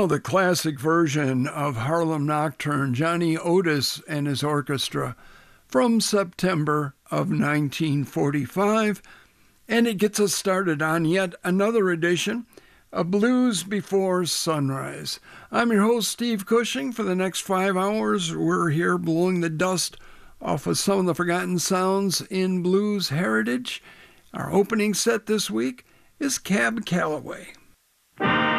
Now, the classic version of Harlem Nocturne, Johnny Otis and his orchestra, from September of 1945, and it gets us started on yet another edition of Blues Before Sunrise. I'm your host, Steve Cushing. For the next 5 hours, we're here blowing the dust off of some of the forgotten sounds in blues heritage. Our opening set this week is Cab Calloway.